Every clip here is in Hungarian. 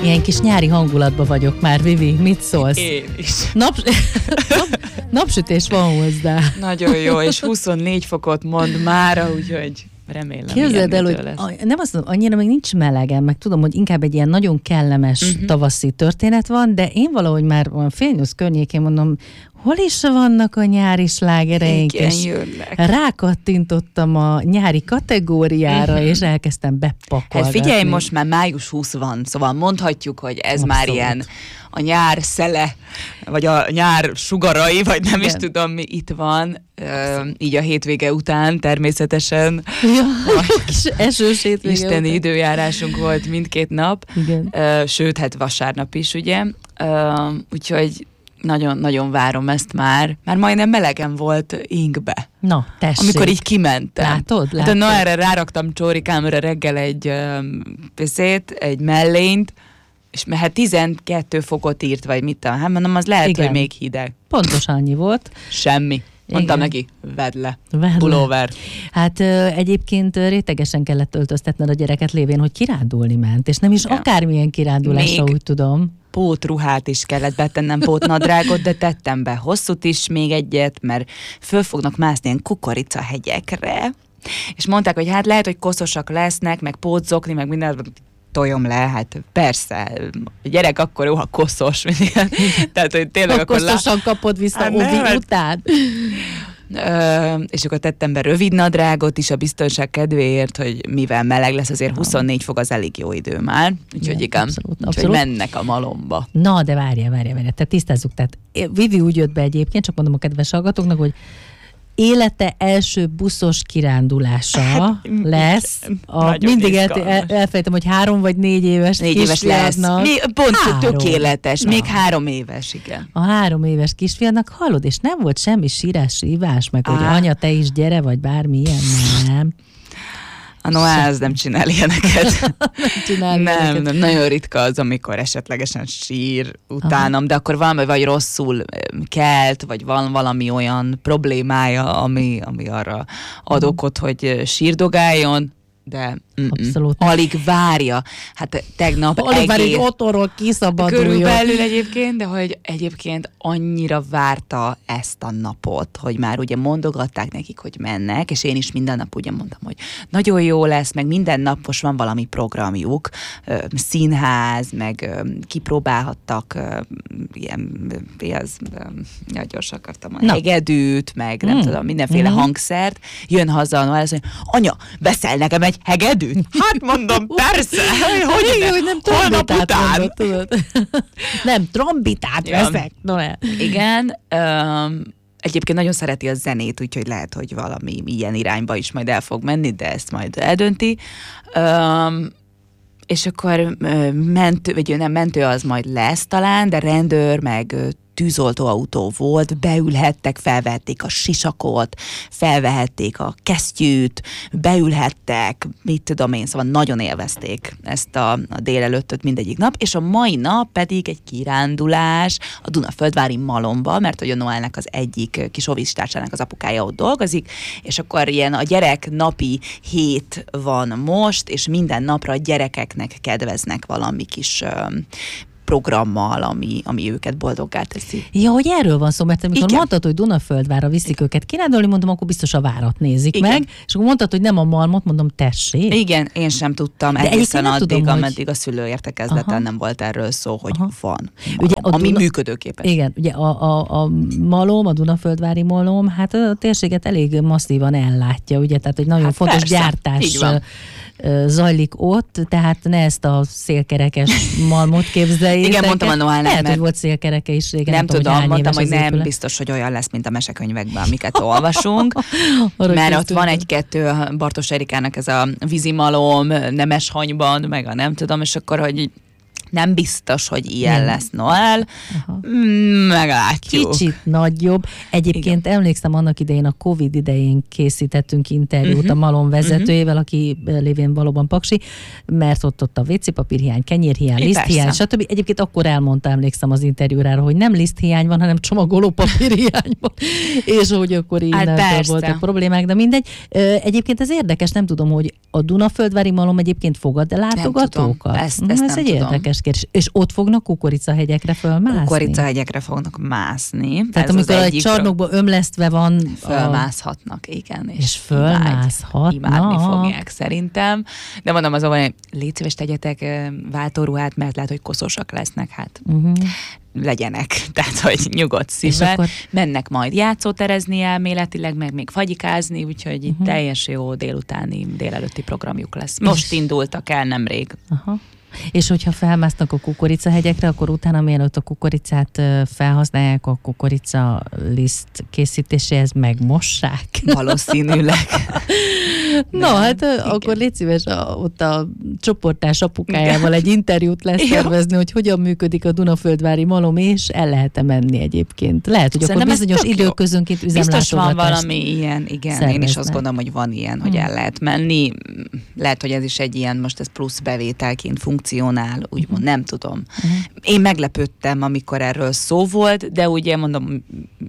Ilyen kis nyári hangulatban vagyok már, Vivi, mit szólsz? Én is. Napsütés van hozzá. Nagyon jó, és 24 fokot mond mára, úgyhogy remélem. Képzeld el, hogy nem azt mondom, annyira még nincs melegem, meg tudom, hogy inkább egy ilyen nagyon kellemes tavaszi történet van, de én valahogy már olyan 7:30 környékén mondom, hol is vannak a nyári slágereink, és rákattintottam a nyári kategóriára, és elkezdtem bepakolgatni. Hát figyelj, most már május 20 van, szóval mondhatjuk, hogy ez már ilyen a nyár szele, vagy a nyár sugarai, vagy nem is tudom, mi itt van, így a hétvége után természetesen. Ja, kis esős hétvége isteni után. időjárásunk volt mindkét nap, sőt, hát vasárnap is, ugye, úgyhogy nagyon várom ezt már. Már majdnem melegem volt ingbe. Na, tessék. Amikor így kimentem. Látod? Hát na, erre ráraktam csórikámra reggel egy mellényt, és hát 12 fokot írt, vagy mit tudom. Hát mondom, az lehet, hogy még hideg. Pontosan annyi volt. Semmi. Mondtam neki, vedd le. Pulóver. Hát egyébként rétegesen kellett öltöztetned a gyereket lévén, hogy kirándulni ment, és nem is akármilyen kirándulásra, úgy tudom. Pótruhát is kellett betennem, pótnadrágot, de tettem be hosszút is, még egyet, mert föl fognak mászni ilyen kukoricahegyekre, és mondták, hogy hát lehet, hogy koszosak lesznek, meg pótzokni, meg minden, toljom le, hát persze, a gyerek akkor jó, ha koszos, tehát, hogy tényleg akkor koszosan kapod vissza ovi után. És akkor tettem be rövid nadrágot is a biztonság kedvéért, hogy mivel meleg lesz, azért 24 fok az elég jó idő már, úgyhogy igen, abszolút. Úgyhogy mennek a malomba. Na, de várjál, tehát tisztázzuk, tehát Vivi úgy jött be egyébként, csak mondom a kedves hallgatóknak, hogy élete első buszos kirándulása lesz. Mindig elfelejtem, hogy 3 vagy 4 éves 4 éves lesz. Pont tökéletes. Még 3 éves, igen. A 3 éves kisfiadnak, hallod, és nem volt semmi sírás, rívás, meg hogy anya, te is gyere, vagy bármilyen, nem. A Noah az nem csinál ilyeneket. Nem, nagyon ritka az, amikor esetlegesen sír utánam, de akkor valami vagy rosszul kelt, vagy van valami olyan problémája, ami arra ad okot, hogy sírdogáljon, de abszolút. Alig várja. Hát tegnap alig várja, hogy otthonról kiszabaduljon. Körülbelül egyébként, de hogy egyébként annyira várta ezt a napot, hogy már ugye mondogatták nekik, hogy mennek, és én is minden nap ugye mondtam, hogy nagyon jó lesz, meg minden nap most van valami programjuk, színház, meg kipróbálhattak gyorsan akartam a hegedűt, meg nem tudom, mindenféle hangszert. Jön haza a Noel, azt mondja, anya, veszel nekem egy hegedűt? Hát mondom, persze, hogy nem trombitát mondod, tudod. Nem, trombitát veszek, Noel. Igen, egyébként nagyon szereti a zenét, úgyhogy lehet, hogy valami ilyen irányba is majd el fog menni, de ezt majd eldönti. És akkor mentő az majd lesz talán, de rendőr, meg tűzoltóautó volt, beülhettek, felvehették a sisakot, felvehették a kesztyűt, beülhettek, mit tudom én, szóval nagyon élvezték ezt a délelőttöt mindegyik nap, és a mai nap pedig egy kirándulás a Dunaföldvári malomba, mert hogy a Noelnek az egyik kis óvistársának az apukája ott dolgozik, és akkor ilyen a gyerek napi hét van most, és minden napra a gyerekeknek kedveznek valami kis programmal, ami őket boldoggá teszi. Ja, hogy erről van szó, mert amikor mondtad, hogy Dunaföldvárra viszik őket kirándulni, mondom, akkor biztos a várat nézik meg, és akkor mondtad, hogy nem a malmot, mondom, tessék. Igen, én sem tudtam egészen addig, ameddig a szülőértekezleten nem volt erről szó, hogy van. Ugye ami működőképes. Igen, ugye a malom, a Dunaföldvári malom, hát a térséget elég masszívan ellátja, ugye, tehát egy nagyon fontos gyártás zajlik ott, tehát ne ezt a szélkerekes malmot képzeljétek. Igen, mondtam a Noelnek, lehet, hogy volt szélkereke is régen. Nem tudom, mondtam, hogy nem biztos, hogy olyan lesz, mint a mesekönyvekben, amiket olvasunk, mert ott van egy-kettő Bartos Erikának ez a vízimalom, Nemeshanyban, meg a nem tudom, és akkor, hogy nem biztos, hogy ilyen lesz Noel. Meglátjuk. Kicsit nagyobb. Egyébként emlékszem, annak idején a Covid idején készítettünk interjút a malom vezetőjével, aki lévén valóban paksi, mert ott a WC papírhiány, kenyérhiány, liszthiány, stb. Egyébként akkor elmondta, emlékszem az interjúrára, hogy nem liszthiány van, hanem csomagoló papírhiány van. És hogy akkor innentől voltak problémák, de mindegy. Egyébként ez érdekes, nem tudom, hogy a Dunaföldvári malom egyébként fogad látogatókat? Ezt nem egy tudom. érdekes kérdés. És ott fognak kukoricahegyekre fölmászni? Kukoricahegyekre fognak mászni. Tehát amikor egy csarnokban ömlesztve van... Fölmászhatnak, igen. És fölmászhatnak. Imádni fogják szerintem. De mondom azonban, hogy légy szíves, tegyetek váltóruhát, mert lehet, hogy koszosak lesznek, hát legyenek. Tehát, hogy nyugodt szívvel. Akkor... Mennek majd játszóterezni elméletileg, meg még fagyikázni, úgyhogy itt teljes jó délelőtti programjuk lesz. Most indultak el nemrég. Aha. És hogyha felmásznak a kukoricahegyekre, akkor utána mielőtt a kukoricát felhasználják, a kukoricaliszt készítéséhez megmossák? Valószínűleg. Hát igen. Akkor légy szíves, ott a csoporttárs apukájával egy interjút lesz tervezni, hogy hogyan működik a Dunaföldvári malom, és el lehet-e menni egyébként. Lehet, hogy szerintem akkor bizonyos időközönként üzemlátogatást biztos van valami ilyen, igen, szerveznek. Én is azt gondolom, hogy van ilyen, hogy el lehet menni. Lehet, hogy ez is egy ilyen, most ez plusz bevételként funkcionál, úgymond, nem tudom. Én meglepődtem, amikor erről szó volt, de ugye mondom,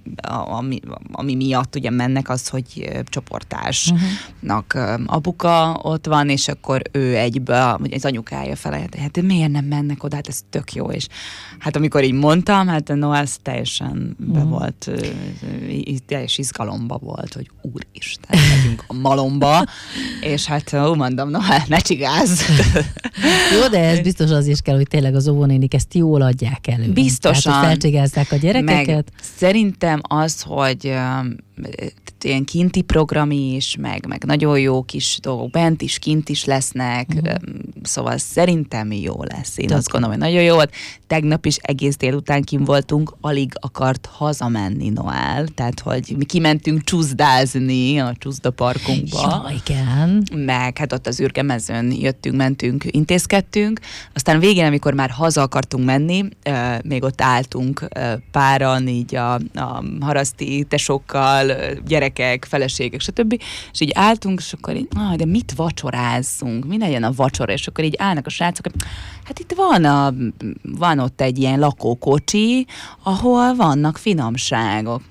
ami miatt ugye mennek az, hogy csoporttársnak apuka ott van, és akkor ő egybe, az anyukája felejt, hát miért nem mennek oda, hát ez tök jó, és hát amikor így mondtam, hát ez teljesen be volt, teljes izgalomba volt, hogy úristen, megyünk a malomba, és hát mondom, ne csigázz. Jó, de ez biztos az is kell, hogy tényleg az óvónénik ezt jól adják elő. Biztosan. Tehát, hogy felcsigázzák a gyerekeket. Meg szerintem az, hogy ilyen kinti program is, meg nagyon jó kis dolgok, bent is, kint is lesznek, szóval szerintem jó lesz. Én azt gondolom, hogy nagyon jó volt. Tegnap is egész délután kint voltunk, alig akart hazamenni Noel, tehát hogy mi kimentünk csuzdázni a csuzdaparkunkba. Ja, igen. Meg hát ott az ürgemezőn mentünk, intézkedtünk, aztán végén, amikor már haza akartunk menni, még ott álltunk páran, így a haraszti tesókkal, gyerekek, feleségek, stb. És így álltunk, és akkor így, de mit vacsorázzunk? Mi legyen a vacsora? És akkor így állnak a srácok, hát itt van ott egy ilyen lakókocsi, ahol vannak finomságok.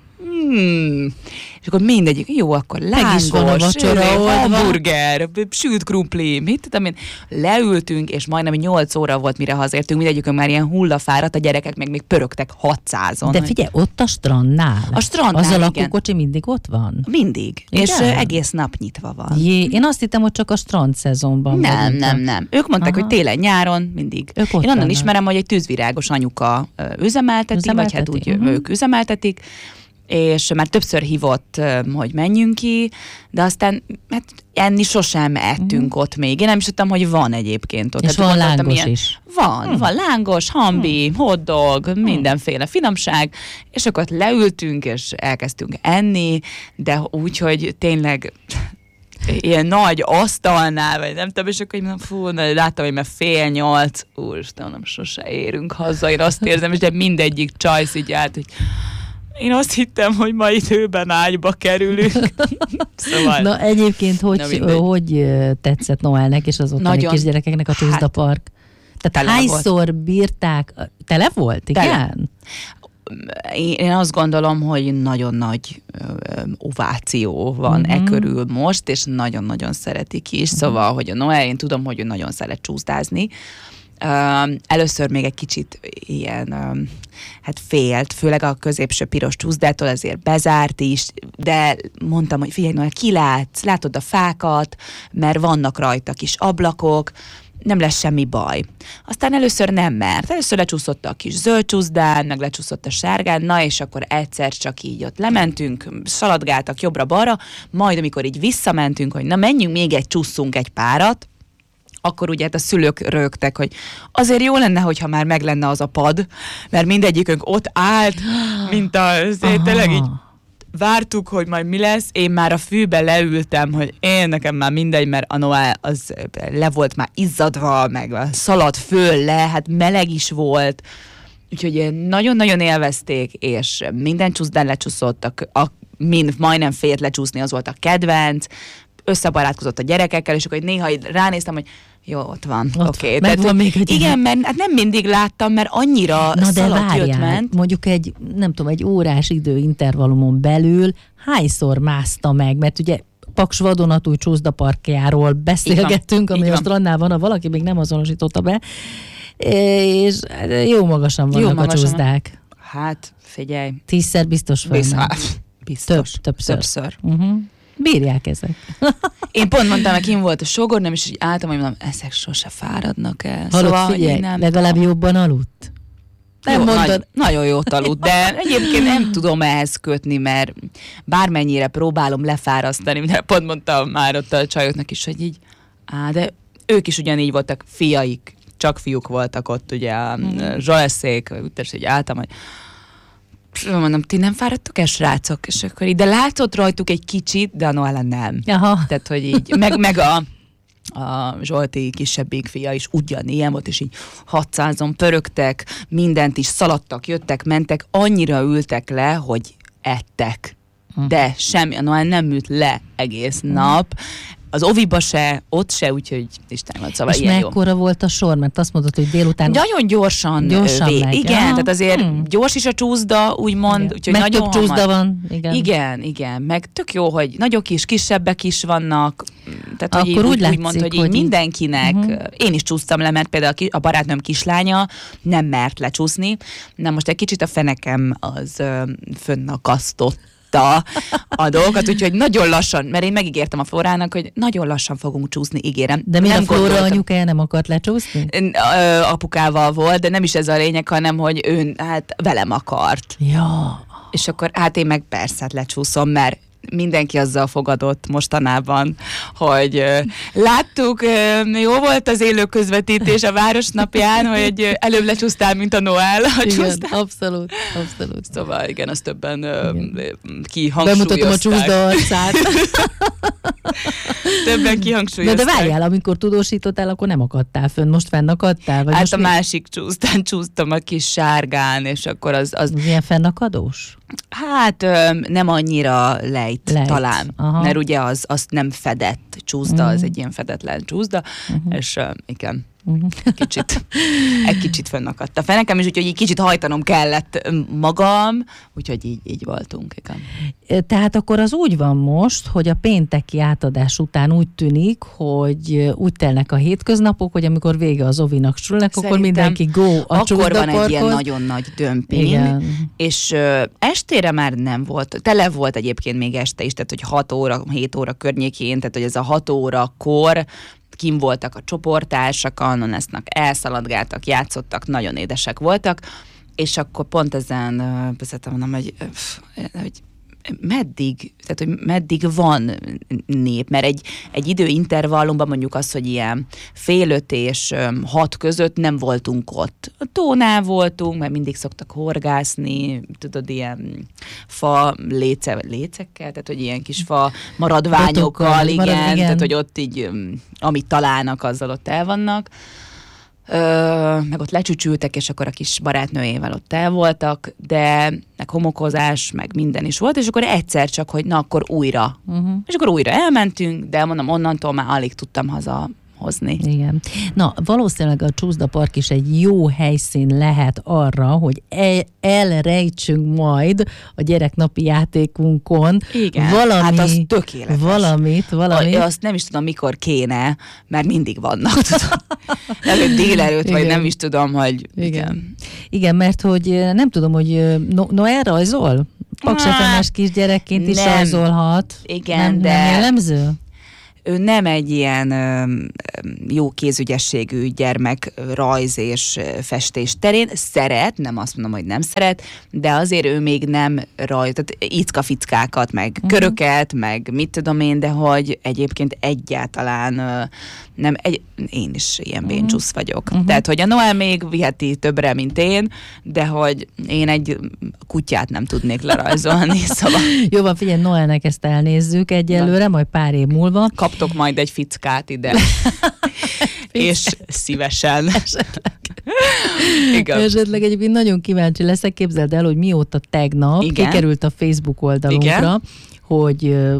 És akkor mindegyik, jó, akkor lángos, hamburger, sült krumpli, mit tudom én. Leültünk, és majdnem 8 óra volt, mire hazértünk, mindegyikön már ilyen hullafáradt, a gyerekek meg még pörögtek 600-on. De figyelj, ott a strandnál? A strandnál, az a lakókocsi mindig ott van? Mindig. Igen? És egész nap nyitva van. Én azt hittem, hogy csak a strand szezonban. Nem. Ők mondták, hogy télen-nyáron mindig. Én onnan ismerem, hogy egy tűzvirágos anyuka üzemelteti, vagy hát úgy ők üzemeltetik, és már többször hívott, hogy menjünk ki, de aztán hát enni sosem ettünk ott még. Én nem is tudtam, hogy van egyébként ott. És hát van lángos is. Van lángos, hambi, hotdog, mindenféle finomság, és akkor leültünk, és elkezdtünk enni, de úgy, hogy tényleg ilyen nagy asztalnál, vagy nem tudom, és akkor így mondom, láttam, hogy már 7:30, úristen, nem sose érünk haza, én azt érzem, és de mindegyik csajsz így állt, hogy én azt hittem, hogy ma időben ágyba kerülünk. Szóval, na egyébként, hogy tetszett Noelnek és az ottani kisgyerekeknek a Csuzdapark? Tehát hányszor bírták? Tele volt, igen? Tele. Én azt gondolom, hogy nagyon nagy ováció van körül most, és nagyon-nagyon szeretik is. Szóval, hogy a Noel, én tudom, hogy ő nagyon szeret csúszdázni. Először még egy kicsit ilyen, félt, főleg a középső piros csúszdától, ezért bezárt is, de mondtam, hogy figyelj, Noel, kilátsz, látod a fákat, mert vannak rajta kis ablakok, nem lesz semmi baj. Aztán először nem mert. Először lecsúszott a kis zöld csúszdán, meg lecsúszott a sárgán, na és akkor egyszer csak így ott lementünk, szaladgáltak jobbra-balra, majd amikor így visszamentünk, hogy na menjünk még csúszunk egy párat, akkor ugye hát a szülők rögtek, hogy azért jó lenne, hogyha már meg lenne az a pad, mert mindegyikünk ott állt, mint tényleg így vártuk, hogy majd mi lesz, én már a fűbe leültem, hogy nekem már mindegy, mert a Noel az le volt már izzadva, meg szaladt föl le, hát meleg is volt, úgyhogy nagyon-nagyon élvezték, és minden csúszdán lecsúszott, majdnem félt lecsúszni, az volt a kedvenc, összebarátkozott a gyerekekkel, és akkor néha ránéztem, hogy jó, ott van. Oké. Tehát, még igen, mert hát nem mindig láttam, mert annyira szaladt jött-ment. Mondjuk egy órás időintervallumon belül hányszor mászta meg, mert ugye Paks vadonatúj csúszdaparkjáról beszélgettünk, ami a strandnál van, ha valaki még nem azonosította be, És jó magasan vannak a csúszdák. Hát, figyelj. 10-szer biztos fölment. Biztos. Többször. Bírják ezek. Én pont mondtam, hogy kim volt a sógornőm, és így álltam, hogy mondom, ezek sose fáradnak el. Hallott, szóval, figyelj, legalább jobban aludt. Nem mondod. Nagyon jót aludt, de egyébként nem tudom ehhez kötni, mert bármennyire próbálom lefárasztani, mert pont mondtam már ott a csajoknak is, hogy így, de ők is ugyanígy voltak, fiaik, csak fiúk voltak ott, ugye a Zsoleszék, úgy álltam, hogy mondom, ti nem fáradtok el, srácok? És akkor ide látszott rajtuk egy kicsit, de a Noella nem. Aha. Tehát, hogy így, meg a Zsolti kisebbik fia is ugyanilyen volt, és így 600-on pörögtek, mindent is szaladtak, jöttek, mentek, annyira ültek le, hogy ettek. De semmi, a Noel nem ült le egész nap, az oviba se, ott se, úgyhogy Isten van, szóval és ilyen mekkora jó. volt a sor? Mert azt mondod, hogy délután... Nagyon gyorsan megy. Igen, tehát azért gyors is a csúszda, úgymond. Úgyhogy meg nagyon több csúszda van. Igen. Meg tök jó, hogy nagyok is, kisebbek is vannak. Tehát, hogy akkor így, úgy látszik, mond, hogy így így mindenkinek. Én is csúsztam le, mert például a barátnőm kislánya nem mert lecsúszni. Na most egy kicsit a fenekem az fönnakasztott a dolgokat, úgyhogy nagyon lassan, mert én megígértem a Flórának, hogy nagyon lassan fogunk csúszni, ígérem. De mi a Flóra anyukája nem akart lecsúszni? Apukával volt, de nem is ez a lényeg, hanem, hogy ő velem akart. Ja. És akkor én meg persze lecsúszom, mert mindenki azzal fogadott mostanában, hogy láttuk, jó volt az élő közvetítés a Városnapján, hogy előbb lecsúsztál, mint a Noel. Igen, abszolút. Szóval igen, azt többen kihangsúlyozták. Bemutatom a csúszda arcát. Többen kihangsúlyozták. De várjál, amikor tudósítottál, akkor nem akadtál fönn, most fennakadtál? Vagy hát most a másik csúsztán csúsztam a kis sárgán, és akkor az... Milyen fennakadós? Hát nem annyira lejt. Talán, mert ugye azt nem fedett csúszda, az egy ilyen fedetlen csúszda, és igen, egy kicsit fönnakadt a fenekem, és úgyhogy így kicsit hajtanom kellett magam, úgyhogy így voltunk, igen. Tehát akkor az úgy van most, hogy a pénteki átadás után úgy tűnik, hogy úgy telnek a hétköznapok, hogy amikor vége az ovinak sülnek, akkor mindenki go a csúszdaparkhoz. Akkor van egy ilyen nagyon nagy dömping, és estére már nem volt, tele volt egyébként még este is, tehát hogy 6 óra, 7 óra környékén, tehát hogy ez a 6 órakor kim voltak a csoporttársak, Annonesznak elszaladgáltak, játszottak, nagyon édesek voltak, és akkor pont ezen beszéltem, mondom, hogy meddig van nép, mert egy időintervallumban mondjuk az, hogy ilyen 4:30 és 6 között nem voltunk ott. A tónál voltunk, mert mindig szoktak horgászni, tudod, ilyen fa lécekkel, tehát hogy ilyen kis fa maradványokkal, igen, tehát hogy ott így, amit találnak, azzal ott el vannak. Meg ott lecsücsültek, és akkor a kis barátnőjével ott el voltak, de meg homokozás, meg minden is volt, és akkor egyszer csak, hogy na akkor újra. És akkor újra elmentünk, de mondom, onnantól már alig tudtam hazahozni. Igen. Na, valószínűleg a csúszdapark is egy jó helyszín lehet arra, hogy elrejtsünk majd a gyereknapi játékunkon. Igen, hát az tökéletes. Valamit. Azt nem is tudom, mikor kéne, mert mindig vannak. Előtt délelőtt, vagy nem is tudom, hogy... Igen, mert hogy nem tudom, hogy Noel rajzol? Paksefemes kisgyerekként is rajzolhat. Igen, nem jellemző? Ő nem egy ilyen jó kézügyességű gyermek rajz és festés terén. Szeret, nem azt mondom, hogy nem szeret, de azért ő még nem rajz, tehát icka-fickákat, meg köröket, meg mit tudom én, de hogy egyébként egyáltalán nem, én is ilyen béncsusz vagyok. Tehát, hogy a Noel még viheti többre, mint én, de hogy én egy kutyát nem tudnék lerajzolni, szóval. Jó van, figyelj, Noelnek ezt elnézzük egyelőre, majd pár év múlva. Kaptok majd egy fickát ide. És szívesen. Esetleg egyébként nagyon kíváncsi leszek, képzeld el, hogy mióta tegnap kikerült a Facebook oldalunkra, hogy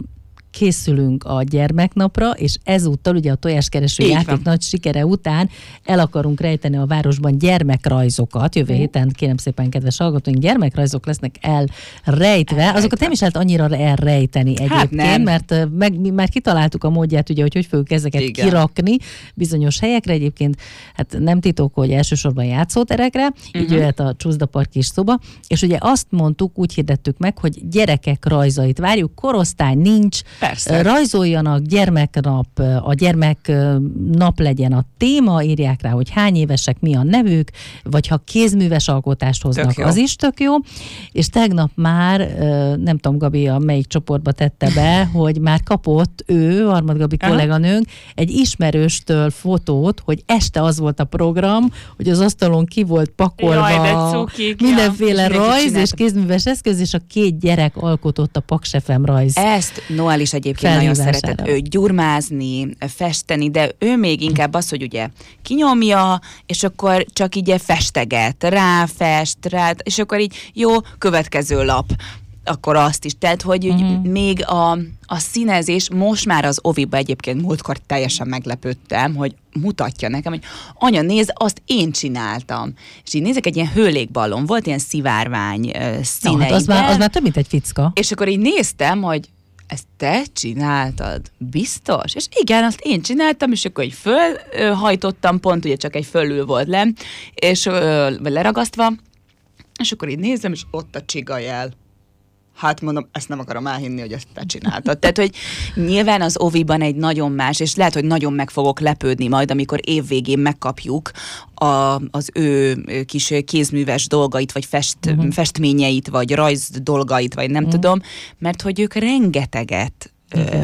készülünk a gyermeknapra, és ezúttal ugye a tojáskereső játék nagy sikere után el akarunk rejteni a városban gyermekrajzokat. Jövő héten, kérem szépen, kedves hallgatóink, gyermekrajzok lesznek elrejtve. Azokat nem is lehet annyira elrejteni egyébként, mert mi már kitaláltuk a módját, ugye, hogy fogjuk ezeket kirakni bizonyos helyekre. Egyébként hát nem titok, hogy elsősorban játszóterekre, így jöhet a Csúszdapark kis szoba, és ugye azt mondtuk, úgy hirdettük meg, hogy gyerekek rajzait várjuk, korosztály nincs, persze. Rajzoljanak, gyermeknap, a gyermeknap legyen a téma, írják rá, hogy hány évesek, mi a nevük, vagy ha kézműves alkotást hoznak, az is tök jó. És tegnap már, nem tudom, Gabi, melyik csoportba tette be, hogy már kapott ő, Armad Gabi kolléganőnk, egy ismerőstől fotót, hogy este az volt a program, hogy az asztalon ki volt pakolva mindenféle rajz és kézműves eszköz, és a 2 gyerek alkotott a Paksefem rajz. Ezt Noel is egyébként nagyon szeretett. Ő gyurmázni, festeni, de ő még inkább az, hogy ugye kinyomja, és akkor csak így festeget, ráfest, és akkor így jó, következő lap. Akkor azt is. Tehát, hogy még a színezés, most már az Oviba egyébként múltkor teljesen meglepődtem, hogy mutatja nekem, hogy anya, nézd, azt én csináltam. És így nézek, egy ilyen hőlékballon, volt ilyen szivárvány színeiben. Az már több, mint egy ficka. És akkor így néztem, hogy ezt te csináltad? Biztos? És igen, azt én csináltam, és akkor így fölhajtottam, pont ugye csak egy fölül volt és leragasztva, és akkor így nézem, és ott a csigajel. Hát mondom, ezt nem akarom elhinni, hogy ezt te csináltad. Tehát, hogy nyilván az Oviban egy nagyon más, és lehet, hogy nagyon meg fogok lepődni majd, amikor évvégén megkapjuk az ő kis kézműves dolgait, vagy festményeit, vagy rajz dolgait, vagy nem tudom, mert hogy ők rengeteget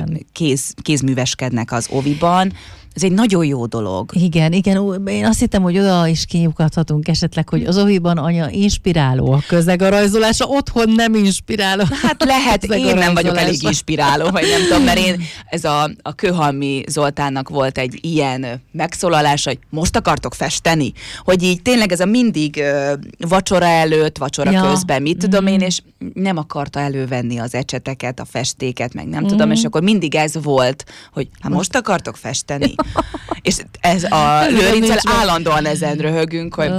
kézműveskednek az Oviban. Ez egy nagyon jó dolog. Igen. Én azt hittem, hogy oda is kinyugtathatunk esetleg, hogy az Oviban anya inspiráló a közeg a rajzolása, otthon nem inspiráló. Hát lehet, én nem vagyok elég inspiráló, vagy nem tudom, mert én, ez a Kőhalmi Zoltánnak volt egy ilyen megszólalása, hogy most akartok festeni? Hogy így tényleg ez a mindig vacsora előtt, vacsora közben, mit tudom én, és nem akarta elővenni az ecseteket, a festéket, meg nem tudom, és akkor mindig ez volt, hogy hát most akartok festeni? És ez a Lőrincel állandóan ezen röhögünk, hogy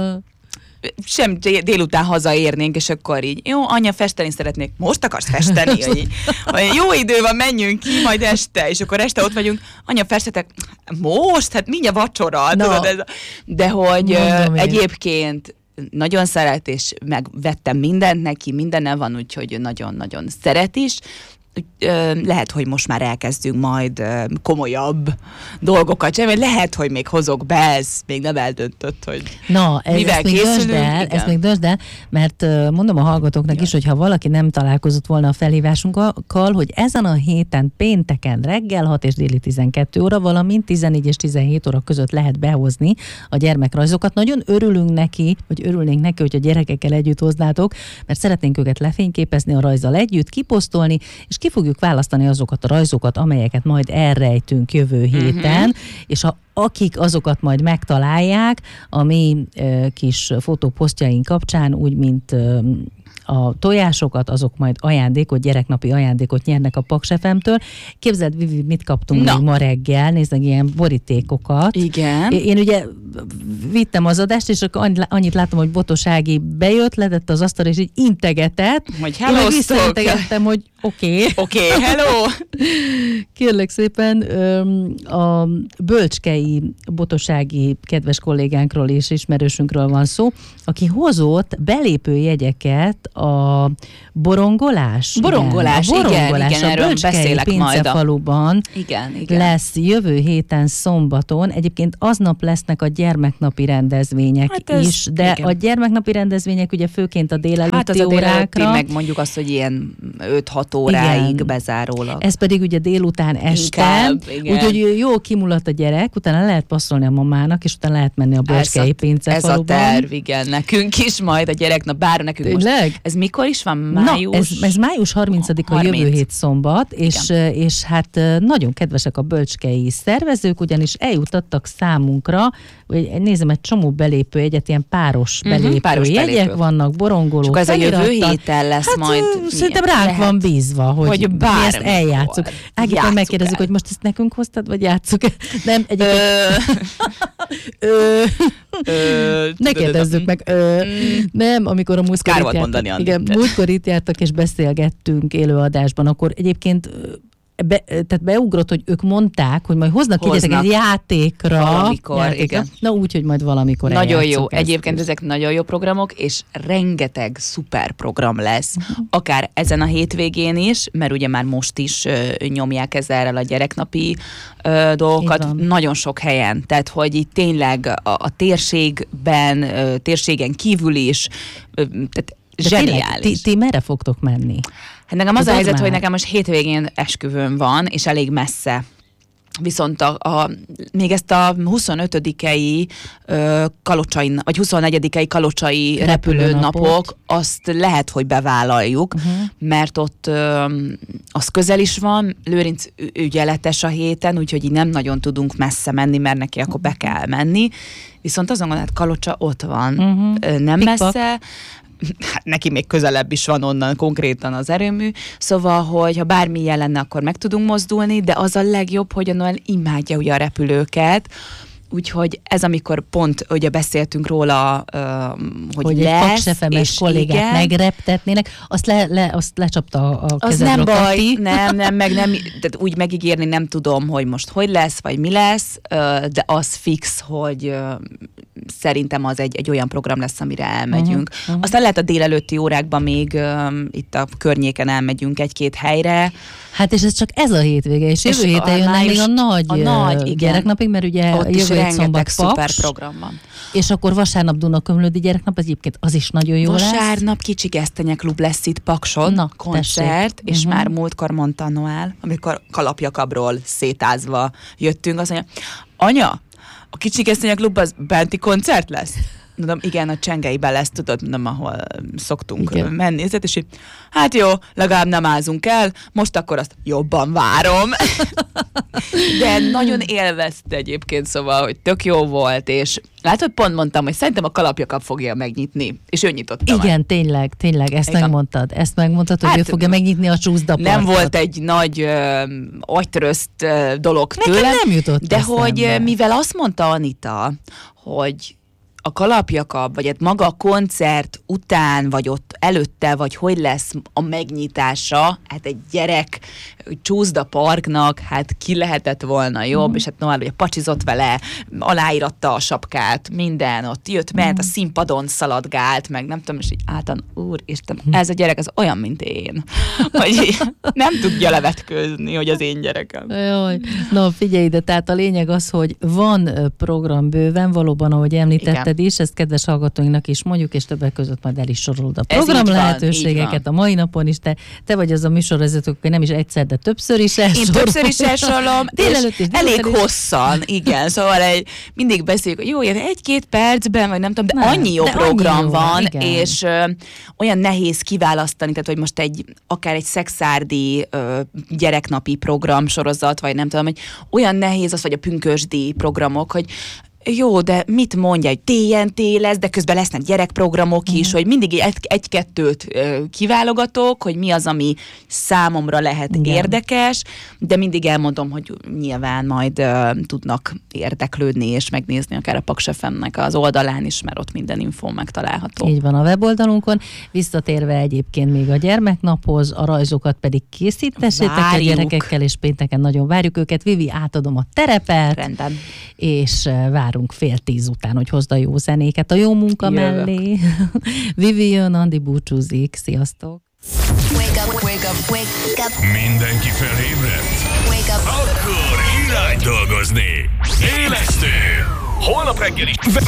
sem délután hazaérnénk, és akkor így, jó, anya, festeni szeretnék, most akarsz festeni? Vagy jó idő van, menjünk ki, majd este, és akkor este ott vagyunk, anya, festetek, most? Hát mindjárt vacsora, tudod, de hogy egyébként nagyon szeret, és megvettem mindent neki, mindennel van, úgyhogy nagyon-nagyon szeret is. Lehet, hogy most már elkezdünk majd komolyabb dolgokat csinálni, vagy lehet, hogy még hozok be, ez még nem eldöntött, hogy mivel készülünk. Ezt még döntsd el, mert mondom a hallgatóknak is, hogy ha valaki nem találkozott volna a felhívásunkkal, hogy ezen a héten pénteken reggel 6 és déli 12 óra, valamint 14 és 17 óra között lehet behozni a gyermekrajzokat. Nagyon örülnénk neki, hogy a gyerekekkel együtt hoznátok, mert szeretnénk őket lefényképezni a rajzzal együtt, kiposztolni, és ki fogjuk választani azokat a rajzokat, amelyeket majd elrejtünk jövő héten, és akik azokat majd megtalálják a mi kis fotóposztjaink kapcsán, úgy, mint a tojásokat, azok majd ajándékot, gyereknapi ajándékot nyernek a Paks FM-től. Képzeld, Vivi, mit kaptunk még ma reggel, nézzük, ilyen borítékokat. Igen. Én ugye vittem az adást, és akkor annyit látom, hogy Botos Ági bejött, ledett az asztalra, és így integetett. Hogy hello, én visszaintegettem, hogy oké, hello. Kérlek szépen, a Bölcskei Botos Ági kedves kollégánkról és ismerősünkről van szó, aki hozott belépőjegyeket a borongolás. Igen, erről beszélek majd. Faluban igen. lesz jövő héten szombaton. Egyébként aznap lesznek a gyermeknapi rendezvények is, de igen. A gyermeknapi rendezvények ugye főként a délelőtti órákra. Meg mondjuk azt, hogy ilyen 5-6 óráig bezárólag. Ez pedig ugye délután este, úgyhogy jól kimuladt a gyerek, utána lehet passzolni a mamának, és utána lehet menni a Bölcskei Pincefaluban. Ez a terv, igen, nekünk is majd a gyereknap, bár nekünk tényleg? Most Ez mikor is van? Május? Na, ez május 30-a jövő hét szombat, és hát nagyon kedvesek a bölcskei szervezők, ugyanis eljutattak számunkra, nézem, egy csomó belépőjegyet, ilyen páros belépőjegyek vannak, borongolók. És ez a jövő héten lesz hát, majd. Szerintem ránk van bízva, hogy mi ezt eljátszuk. Ágitól megkérdezzük, hogy most ezt nekünk hoztad, vagy játsszuk? Nem, ne kérdezzük meg. Nem, amikor a múltkor itt jártak, és beszélgettünk élőadásban, akkor egyébként tehát beugrott, hogy ők mondták, hogy majd hoznak egy játékra. Valamikor, igen. Na úgy, hogy majd valamikor nagyon jó. Egyébként ezek nagyon jó programok, és rengeteg szuper program lesz. Akár ezen a hétvégén is, mert ugye már most is nyomják ezzel a gyereknapi dolgokat nagyon sok helyen. Tehát, hogy itt tényleg a térségen kívül is, tehát zseniális. Ti merre fogtok menni? Hát nekem az a helyzet, hogy nekem most hétvégén esküvőm van, és elég messze. Viszont még ezt a 25-i kalocsai, vagy 24-i kalocsai repülőnapok, azt lehet, hogy bevállaljuk, mert ott az közel is van, Lőrinc ügyeletes a héten, úgyhogy így nem nagyon tudunk messze menni, mert neki akkor be kell menni. Viszont azon hát Kalocsa ott van, nem messze, hát neki még közelebb is van onnan konkrétan az erőmű, szóval, hogy ha bármi lenne, akkor meg tudunk mozdulni, de az a legjobb, hogy a Noel imádja ugye a repülőket, úgyhogy ez, amikor pont ugye beszéltünk róla, hogy lesz, egy Paks-FM-es kollégát megreptetnének, azt lecsapta a kezedről. Az nem baj, nem, tehát úgy megígérni nem tudom, hogy most hogy lesz, vagy mi lesz, de az fix, hogy szerintem az egy olyan program lesz, amire elmegyünk. Aztán lehet a délelőtti órákban még itt a környéken elmegyünk egy-két helyre. Hát és ez csak ez a hétvége, és jövő héten jönnek még a nagy gyereknapig, mert ugye ott jövő hét szombat szuper program van. És akkor vasárnap Dunakömlődi gyereknap, az egyébként az is nagyon jó lesz. Vasárnap Kicsi Gesztenye Klub lesz itt Pakson, koncert, és már múltkor mondta Noel, amikor Kalapjakabról szétázva jöttünk, azt mondja, anya, a Kicsi Gesztenye Klub az benti koncert lesz? Mondom, igen, a Csengeiben lesz, tudod, nem ahol szoktunk menni. És így, hát jó, legalább nem ázunk el, most akkor azt jobban várom. De nagyon élvezte egyébként, szóval, hogy tök jó volt, és látod, pont mondtam, hogy szerintem a Kalapjakab fogja megnyitni, és ő nyitotta igen, meg. tényleg, ezt megmondtad, hogy ő fogja megnyitni a csúszdapartot. Nem volt egy nagy agytröszt dolog tőlem, nem jutott de eszembe. Hogy mivel azt mondta Anita, hogy a Kalapjakab, vagy hát maga a koncert után, vagy ott előtte, vagy hogy lesz a megnyitása, hát egy gyerek Csúszda Parknak, hát ki lehetett volna jobb, és hát Noel ugye pacsizott vele, aláíratta a sapkát, minden, ott jött, ment a színpadon szaladgált, meg nem tudom, és így általán, úristen, ez a gyerek az olyan, mint én, hogy nem tudja levetkőzni, hogy az én gyerekem. Jaj. No, figyelj ide, tehát a lényeg az, hogy van program bőven, valóban, ahogy említetted is, ezt kedves hallgatóinknak is mondjuk, és többek között majd el is sorolod a program lehetőségeket a mai napon is. Te vagy az a műsorvezető, hogy nem is egyszer, de többször is elsorolom. Én többször is elsorolom, és elég hosszan, igen. Szóval mindig beszéljük, hogy jó, ilyen 1-2 percben, vagy nem tudom, de annyi jó program van, és olyan nehéz kiválasztani, tehát hogy most akár egy szexárdi gyereknapi programsorozat, vagy nem tudom, hogy olyan nehéz az, vagy a pünkösdi programok, hogy jó, de mit mondja, hogy TNT lesz, de közben lesznek gyerekprogramok is, hogy mindig egy-kettőt kiválogatok, hogy mi az, ami számomra lehet érdekes, de mindig elmondom, hogy nyilván majd tudnak érdeklődni és megnézni akár a Paks FM-nek az oldalán is, mert ott minden infó megtalálható. Így van, a weboldalunkon. Visszatérve egyébként még a gyermeknaphoz, a rajzokat pedig készítessétek a gyerekekkel, és pénteken nagyon várjuk őket. Vivi, átadom a terepet. Rendben. És várunk 9:30 után, hogy hozd a jó zenéket a jó munka mellé. Vivi jön, Andi búcsúzik. Sziasztok! Wake up, wake up, wake up. Mindenki felébredt? Wake up. Akkor irány dolgozni! Élesztő! Holnap reggel is